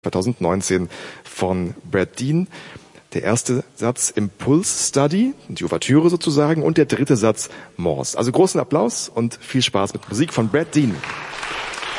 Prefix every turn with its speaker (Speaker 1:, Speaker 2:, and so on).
Speaker 1: 2019 von Brad Dean. Der erste Satz Impulse Study, die Ouvertüre sozusagen, und der dritte Satz Morse. Also großen Applaus und viel Spaß mit Musik von Brad Dean.